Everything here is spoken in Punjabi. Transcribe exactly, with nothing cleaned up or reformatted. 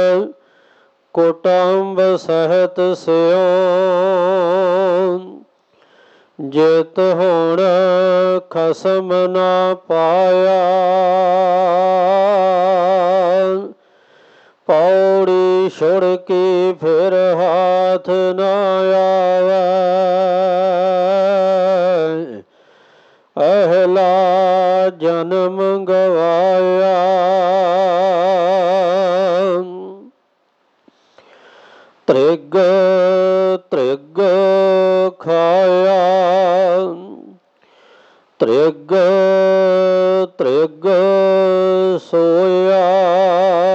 ਕੁਟੰਬ ਸਹਿਤ ਸਿਓ ਜਿਤ ਹੁਣ ਖਸਮ ਨਾ ਪਾਇਆ। ਪੌੜੀ ਛੁੜ ਕੇ ਫਿਰ ਹਾਥ ਨਾ ਆਵੇ। ਅਹਲਾ ਜਨਮ ਗਵਾਇਆ। ਤ੍ਰਿਗ ਤ੍ਰਿਗ ਖਾਇਆ ਤ੍ਰਿਗ ਤ੍ਰਿਗ ਸੋਇਆ।